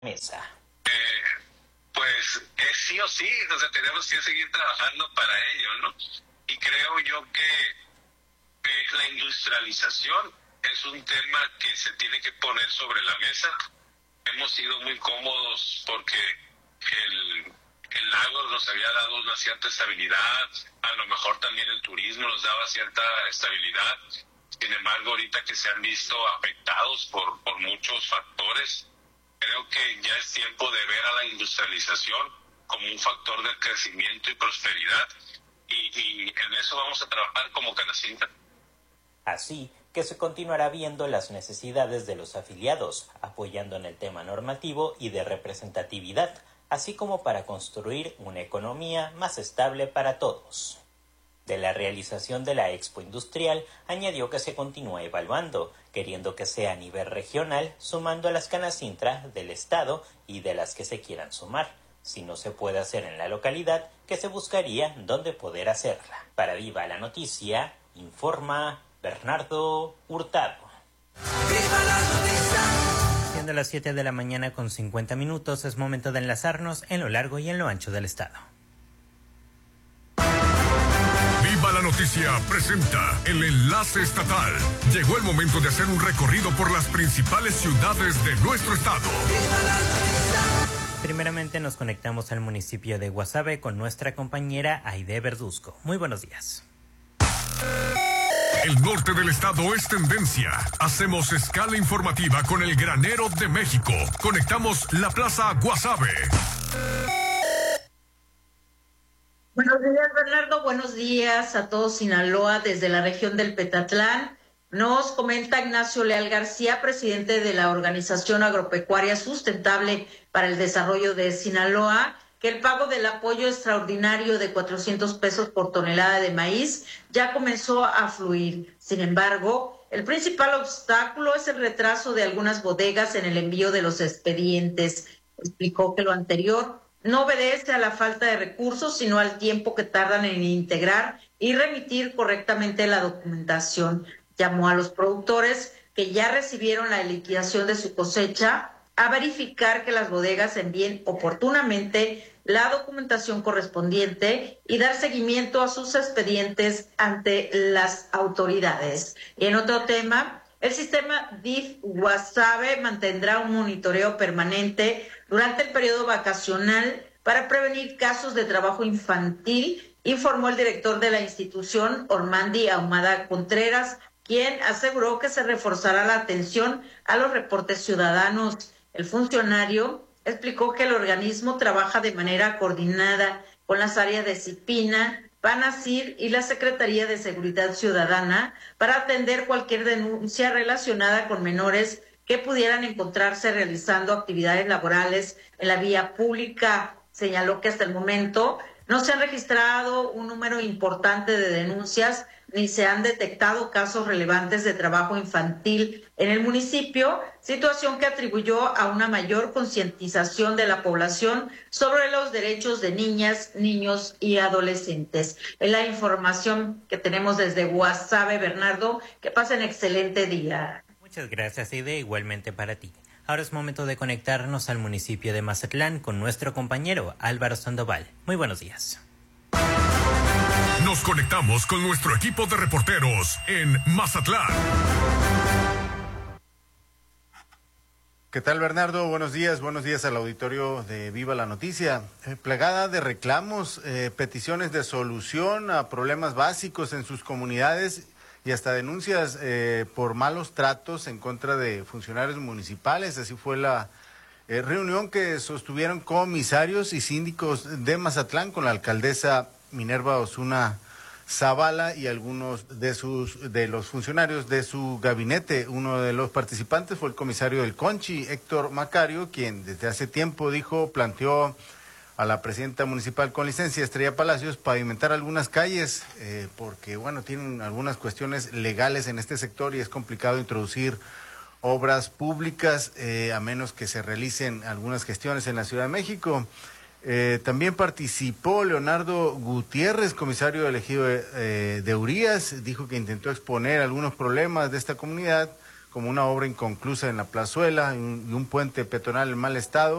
mesa. Pues es sí o sí, o sea, tenemos que seguir trabajando para ello, ¿no? Y creo yo que la industrialización es un tema que se tiene que poner sobre la mesa. Hemos sido muy cómodos porque el lago nos había dado una cierta estabilidad, a lo mejor también el turismo nos daba cierta estabilidad. Sin embargo, ahorita que se han visto afectados por muchos factores, creo que ya es tiempo de ver a la industrialización como un factor de crecimiento y prosperidad, y en eso vamos a trabajar como Canacintra. Así que se continuará viendo las necesidades de los afiliados, apoyando en el tema normativo y de representatividad, así como para construir una economía más estable para todos. De la realización de la Expo Industrial, añadió que se continúa evaluando, queriendo que sea a nivel regional, sumando a las Canacintra del Estado y de las que se quieran sumar. Si no se puede hacer en la localidad, que se buscaría dónde poder hacerla. Para Viva la Noticia, informa Bernardo Hurtado. ¡Viva la noticia! Siendo las 7 de la mañana con 50 minutos, es momento de enlazarnos en lo largo y en lo ancho del estado. Viva la Noticia presenta el enlace estatal. Llegó el momento de hacer un recorrido por las principales ciudades de nuestro estado. Primeramente nos conectamos al municipio de Guasave con nuestra compañera Aide Verduzco. Muy buenos días. El norte del estado es tendencia. Hacemos escala informativa con el granero de México. Conectamos la Plaza Guasave. Buenos días, Bernardo. Buenos días a todos Sinaloa desde la región del Petatlán. Nos comenta Ignacio Leal García, presidente de la Organización Agropecuaria Sustentable para el Desarrollo de Sinaloa, que el pago del apoyo extraordinario de 400 pesos por tonelada de maíz ya comenzó a fluir. Sin embargo, el principal obstáculo es el retraso de algunas bodegas en el envío de los expedientes. Explicó que lo anterior no obedece a la falta de recursos, sino al tiempo que tardan en integrar y remitir correctamente la documentación. Llamó a los productores que ya recibieron la liquidación de su cosecha a verificar que las bodegas envíen oportunamente la documentación correspondiente y dar seguimiento a sus expedientes ante las autoridades. Y en otro tema, el sistema DIF Guasave mantendrá un monitoreo permanente durante el periodo vacacional para prevenir casos de trabajo infantil, informó el director de la institución, Ormandi Ahumada Contreras, quien aseguró que se reforzará la atención a los reportes ciudadanos. El funcionario explicó que el organismo trabaja de manera coordinada con las áreas de CIPINA, PANASIR y la Secretaría de Seguridad Ciudadana para atender cualquier denuncia relacionada con menores que pudieran encontrarse realizando actividades laborales en la vía pública. Señaló que hasta el momento no se han registrado un número importante de denuncias ni se han detectado casos relevantes de trabajo infantil en el municipio, situación que atribuyó a una mayor concientización de la población sobre los derechos de niñas, niños y adolescentes. Es la información que tenemos desde Guasave, Bernardo. Que pasen excelente día. Muchas gracias, Ide, igualmente para ti. Ahora es momento de conectarnos al municipio de Mazatlán con nuestro compañero Álvaro Sandoval. Muy buenos días. Nos conectamos con nuestro equipo de reporteros en Mazatlán. ¿Qué tal, Bernardo? Buenos días al auditorio de Viva la Noticia. Plagada de reclamos, peticiones de solución a problemas básicos en sus comunidades y hasta denuncias por malos tratos en contra de funcionarios municipales. Así fue la reunión que sostuvieron comisarios y síndicos de Mazatlán con la alcaldesa Minerva Osuna Zavala y algunos de los funcionarios de su gabinete. Uno de los participantes fue el comisario del Conchi, Héctor Macario, quien desde hace tiempo planteó a la presidenta municipal con licencia, Estrella Palacios, pavimentar algunas calles, porque tienen algunas cuestiones legales en este sector y es complicado introducir obras públicas a menos que se realicen algunas gestiones en la Ciudad de México. También participó Leonardo Gutiérrez, comisario elegido de Urias. Dijo que intentó exponer algunos problemas de esta comunidad como una obra inconclusa en la plazuela y un puente peatonal en mal estado.